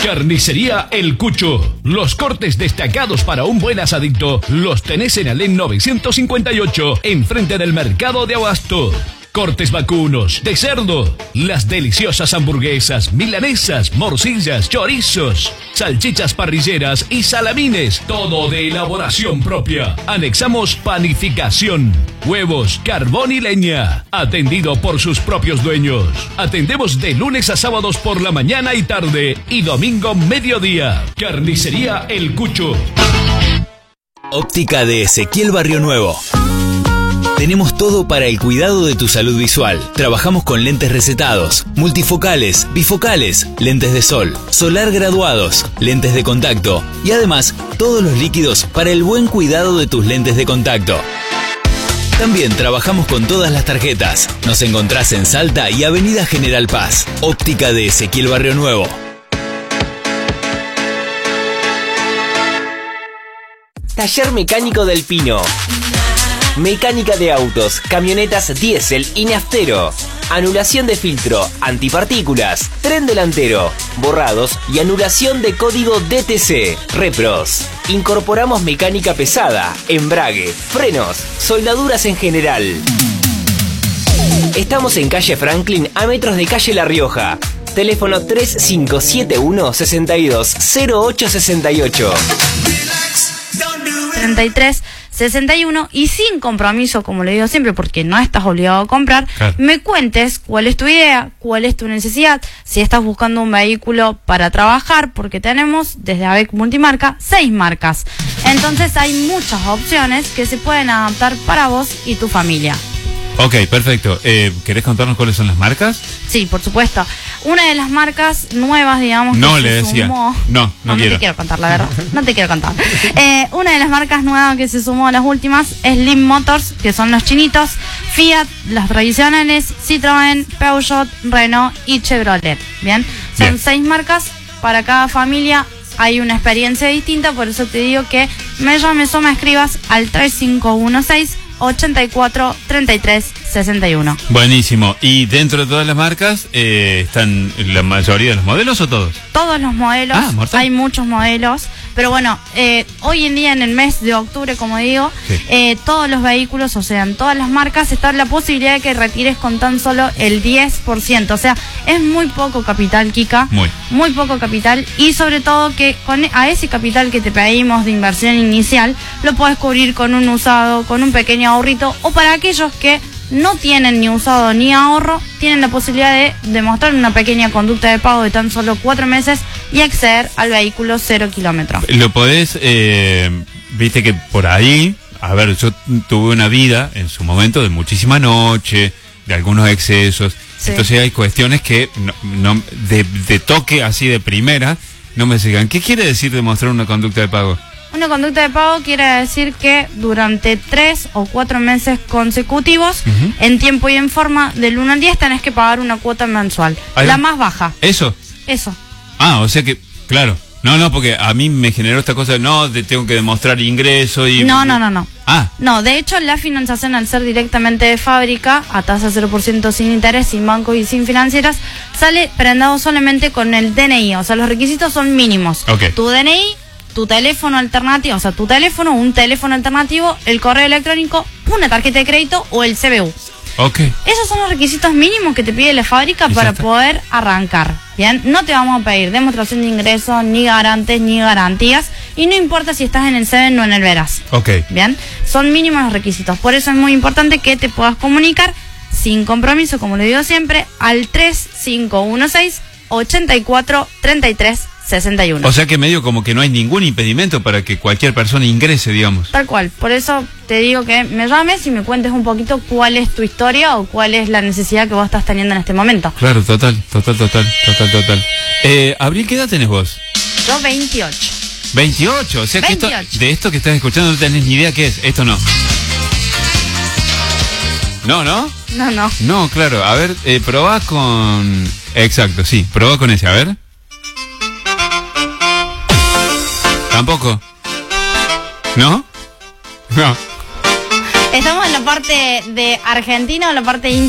Carnicería El Cucho. Los cortes destacados para un buen asadito los tenés en Alén 958, enfrente del mercado de Abasto. Cortes vacunos, de cerdo, las deliciosas hamburguesas, milanesas, morcillas, chorizos, salchichas parrilleras y salamines, todo de elaboración propia. Anexamos panificación, huevos, carbón y leña, atendido por sus propios dueños. Atendemos de lunes a sábados por la mañana y tarde y domingo mediodía. Carnicería El Cucho. Óptica de Ezequiel Barrio Nuevo. Tenemos todo para el cuidado de tu salud visual. Trabajamos con lentes recetados, multifocales, bifocales, lentes de sol, solar graduados, lentes de contacto y además todos los líquidos para el buen cuidado de tus lentes de contacto. También trabajamos con todas las tarjetas. Nos encontrás en Salta y Avenida General Paz. Óptica de Ezequiel Barrio Nuevo. Taller Mecánico del Pino. Mecánica de autos, camionetas diésel y naftero. Anulación de filtro, antipartículas, tren delantero, borrados y anulación de código DTC. Repros. Incorporamos mecánica pesada, embrague, frenos, soldaduras en general. Estamos en calle Franklin, a metros de calle La Rioja. Teléfono 3571 620868. 33 61 y sin compromiso, como le digo siempre, porque no estás obligado a comprar, claro. Me cuentes cuál es tu idea, cuál es tu necesidad, si estás buscando un vehículo para trabajar, porque tenemos desde AVEC Multimarca 6 marcas. Entonces hay muchas opciones que se pueden adaptar para vos y tu familia. Ok, perfecto. ¿Querés contarnos cuáles son las marcas? Sí, por supuesto. Una de las marcas nuevas, digamos, no que le se decía. sumó... No quiero. No te quiero contar, la verdad. No te quiero contar. Una de las marcas nuevas que se sumó a las últimas es Lim Motors, que son los chinitos, Fiat, las tradicionales, Citroën, Peugeot, Renault y Chevrolet. Bien, son 6 marcas para cada familia. Hay una experiencia distinta, por eso te digo que me llames o me escribas al 3516 84 33 61. Buenísimo. ¿Y dentro de todas las marcas están la mayoría de los modelos o todos? Todos los modelos. Hay muchos modelos. Pero bueno, hoy en día en el mes de octubre, como digo, sí. Todos los vehículos, o sea, en todas las marcas está la posibilidad de que retires con tan solo el 10%. O sea, es muy poco capital, Kika. Muy poco capital. Y sobre todo que a ese capital que te pedimos de inversión inicial, lo puedes cubrir con un usado, con un pequeño ahorrito, o para aquellos que no tienen ni usado ni ahorro, tienen la posibilidad de demostrar una pequeña conducta de pago de tan solo 4 meses y acceder al vehículo 0 kilómetros. Lo podés, viste que por ahí, a ver, yo tuve una vida en su momento de muchísima noche, de algunos excesos, sí. Entonces hay cuestiones que de toque así de primera no me sigan. ¿Qué quiere decir demostrar una conducta de pago? Una conducta de pago quiere decir que durante 3 o 4 meses consecutivos, en tiempo y en forma, del 1 al 10, tenés que pagar una cuota mensual. La más baja. ¿Eso? Eso. Ah, o sea que, claro. No, porque a mí me generó esta cosa de tengo que demostrar ingreso y... No. Ah. No, de hecho, la financiación, al ser directamente de fábrica, a tasa 0% sin interés, sin bancos y sin financieras, sale prendado solamente con el DNI. O sea, los requisitos son mínimos. Okay. Tu DNI, tu teléfono alternativo, o sea, un teléfono alternativo, el correo electrónico, una tarjeta de crédito o el CBU. Okay. Esos son los requisitos mínimos que te pide la fábrica para poder arrancar. Bien, no te vamos a pedir demostración de ingreso, ni garantes, ni garantías, y no importa si estás en el SEBEN o en el Veraz. Okay. Bien, son mínimos los requisitos. Por eso es muy importante que te puedas comunicar sin compromiso, como le digo siempre, al 3516 84 33 61. O sea que medio como que no hay ningún impedimento para que cualquier persona ingrese, digamos. Tal cual, por eso te digo que me llames y me cuentes un poquito cuál es tu historia o cuál es la necesidad que vos estás teniendo en este momento. Claro, total. Abril, ¿qué edad tenés vos? Yo 28. 28, o sea 28. Que de esto que estás escuchando no tenés ni idea qué es. Esto no. ¿No? No, claro. A ver, probá con... Exacto, sí, probá con ese, a ver. ¿Tampoco? ¿No? ¿Estamos en la parte de Argentina o en la parte